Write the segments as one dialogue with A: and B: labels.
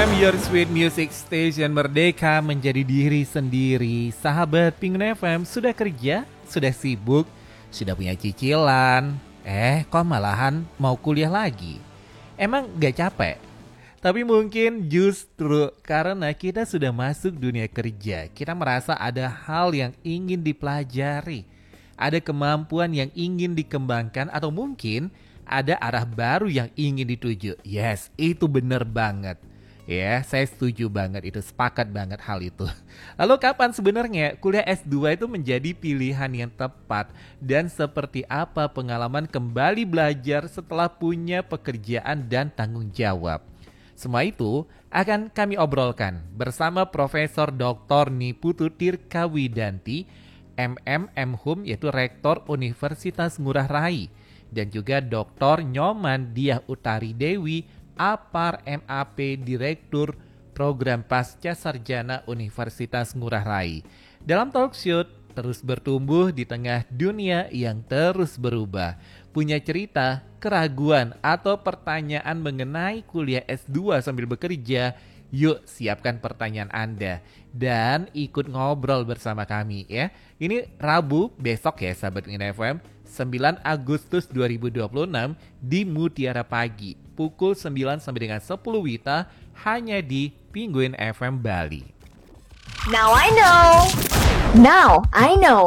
A: FM, your sweet music station, merdeka menjadi diri sendiri. Sahabat Pengguna FM, sudah kerja? Sudah sibuk? Sudah punya cicilan? Kok malahan mau kuliah lagi? Emang gak capek? Tapi mungkin justru karena kita sudah masuk dunia kerja, kita merasa ada hal yang ingin dipelajari, ada kemampuan yang ingin dikembangkan, atau mungkin ada arah baru yang ingin dituju. Yes, itu benar banget. Ya, saya setuju banget itu, sepakat banget hal itu. Lalu kapan sebenarnya kuliah S2 itu menjadi pilihan yang tepat? Dan seperti apa pengalaman kembali belajar setelah punya pekerjaan dan tanggung jawab? Semua itu akan kami obrolkan bersama Profesor Dr. Niputu Tirkawidanti, MM Hum, yaitu Rektor Universitas Ngurah Rai, dan juga Dr. Nyoman Diah Utari Dewi, APAR MAP, Direktur Program Pasca Sarjana Universitas Ngurah Rai. Dalam talkshow terus bertumbuh di tengah dunia yang terus berubah. Punya cerita, keraguan, atau pertanyaan mengenai kuliah S2 sambil bekerja? Yuk siapkan pertanyaan Anda dan ikut ngobrol bersama kami ya. Ini Rabu besok ya sahabat Pengguna FM, 9 Agustus 2026 di Mutiara Pagi pukul 9 sampai dengan 10 WITA hanya di Pengguna FM Bali.
B: Now I know. Now I know.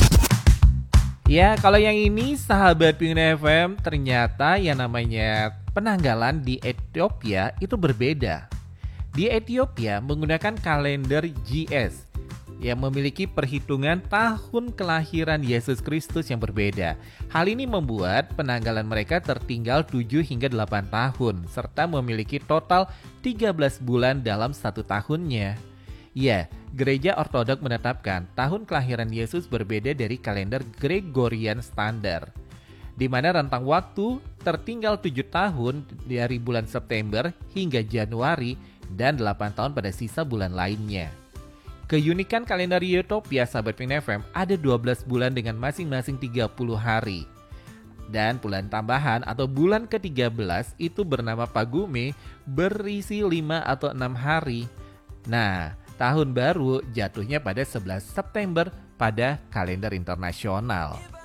A: Ya, kalau yang ini sahabat Pengguna FM, ternyata yang namanya penanggalan di Ethiopia itu berbeda. Di Ethiopia menggunakan kalender GS yang memiliki perhitungan tahun kelahiran Yesus Kristus yang berbeda. Hal ini membuat penanggalan mereka tertinggal 7 hingga 8 tahun serta memiliki total 13 bulan dalam satu tahunnya. Ya, Gereja Ortodok menetapkan tahun kelahiran Yesus berbeda dari kalender Gregorian standar, di mana rentang waktu tertinggal 7 tahun dari bulan September hingga Januari dan 8 tahun pada sisa bulan lainnya. Keunikan kalender Ethiopia sahabat Pengguna FM, ada 12 bulan dengan masing-masing 30 hari. Dan bulan tambahan atau bulan ke-13 itu bernama Pagume, berisi 5 atau 6 hari. Nah, tahun baru jatuhnya pada 11 September pada kalender internasional.